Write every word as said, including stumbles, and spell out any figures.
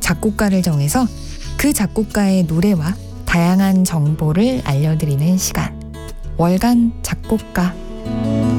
작곡가를 정해서 그 작곡가의 노래와 다양한 정보를 알려드리는 시간. 월간 작곡가.